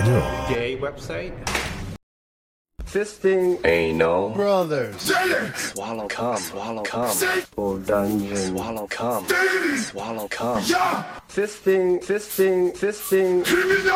do. Gay website? Fisting anal Brothers. swallow cum or dungeon swallow cum swallow cum fisting